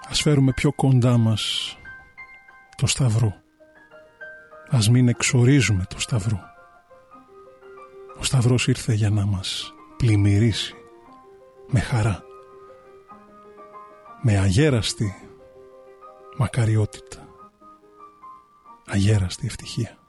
Ας φέρουμε πιο κοντά μας το σταυρό. Ας μην εξορίζουμε το σταυρό. Ο σταυρός ήρθε για να μας πλημμυρίσει με χαρά, με αγέραστη μακαριότητα, αγέραστη ευτυχία.